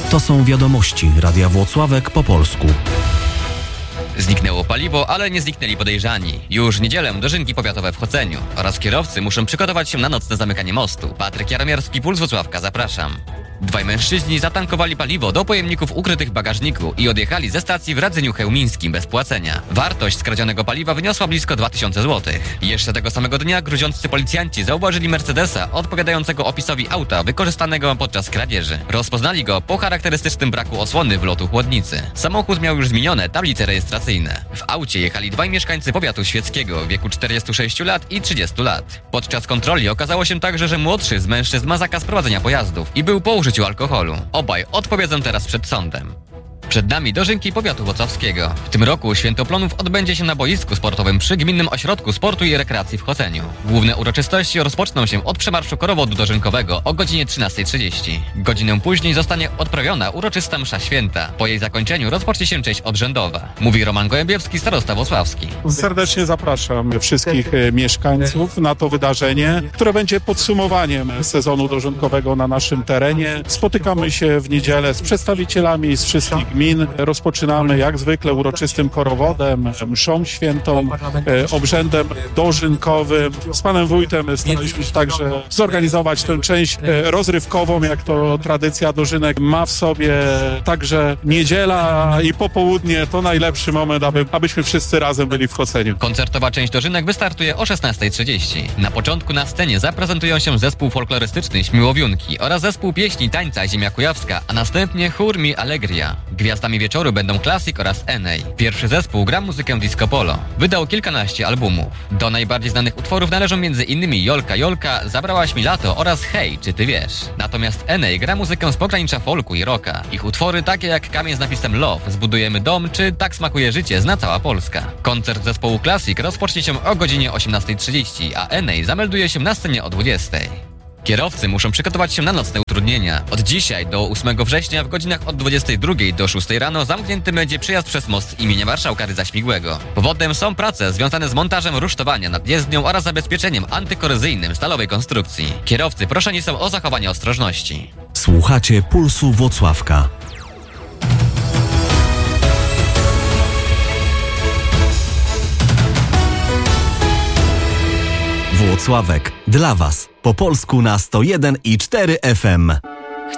To są wiadomości Radia Włocławek po polsku. Zniknęło paliwo, ale nie zniknęli podejrzani. Już w niedzielę dożynki powiatowe w Choceniu oraz kierowcy muszą przygotować się na nocne zamykanie mostu. Patryk Jaromierski, Puls Włocławka, zapraszam. Dwaj mężczyźni zatankowali paliwo do pojemników ukrytych w bagażniku i odjechali ze stacji w Radzyniu Chełmińskim bez płacenia. Wartość skradzionego paliwa wyniosła blisko 2000 zł. Jeszcze tego samego dnia gruziąccy policjanci zauważyli Mercedesa odpowiadającego opisowi auta wykorzystanego podczas kradzieży. Rozpoznali go po charakterystycznym braku osłony wlotu chłodnicy. Samochód miał już zmienione tablice rejestracyjne. W aucie jechali dwaj mieszkańcy powiatu świeckiego w wieku 46 lat i 30 lat. Podczas kontroli okazało się także, że młodszy z mężczyzn ma zakaz prowadzenia pojazdów i był po użyciu alkoholu. Obaj odpowiedzą teraz przed sądem. Przed nami dożynki powiatu włocławskiego. W tym roku Święto Plonów odbędzie się na boisku sportowym przy Gminnym Ośrodku Sportu i Rekreacji w Choceniu. Główne uroczystości rozpoczną się od przemarszu korowodu dożynkowego o godzinie 13:30. Godzinę później zostanie odprawiona uroczysta msza święta. Po jej zakończeniu rozpocznie się część obrzędowa. Mówi Roman Gołębiewski, starosta włocławski. Serdecznie zapraszam wszystkich mieszkańców na to wydarzenie, które będzie podsumowaniem sezonu dożynkowego na naszym terenie. Spotykamy się w niedzielę z przedstawicielami z wszystkich gmin. Rozpoczynamy jak zwykle uroczystym korowodem, mszą świętą, obrzędem dożynkowym. Z panem wójtem staraliśmy się także zorganizować tę część rozrywkową, jak to tradycja dożynek ma w sobie. Także niedziela i popołudnie to najlepszy moment, abyśmy wszyscy razem byli w Choceniu. Koncertowa część dożynek wystartuje o 16:30. Na początku na scenie zaprezentują się zespół folklorystyczny Śmiłowiunki oraz zespół pieśni i tańca Ziemia Kujawska, a następnie chór Mi Allegria. Gwiazdami wieczoru będą Classic oraz Enej. Pierwszy zespół gra muzykę disco polo. Wydał kilkanaście albumów. Do najbardziej znanych utworów należą m.in. Jolka Jolka, Zabrałaś mi lato oraz Hej, czy ty wiesz? Natomiast Enej gra muzykę z pogranicza folku i rocka. Ich utwory takie jak Kamień z napisem Love, Zbudujemy dom czy Tak smakuje życie zna cała Polska. Koncert zespołu Classic rozpocznie się o godzinie 18:30, a Enej zamelduje się na scenie o 20:00. Kierowcy muszą przygotować się na nocne utrudnienia. Od dzisiaj do 8 września w godzinach od 22 do 6 rano zamknięty będzie przejazd przez most imienia marszałka Rydza Śmigłego. Powodem są prace związane z montażem rusztowania nad jezdnią oraz zabezpieczeniem antykorozyjnym stalowej konstrukcji. Kierowcy proszeni są o zachowanie ostrożności. Słuchacie Pulsu Włocławka. Włocławek dla Was po polsku na 101,4 FM.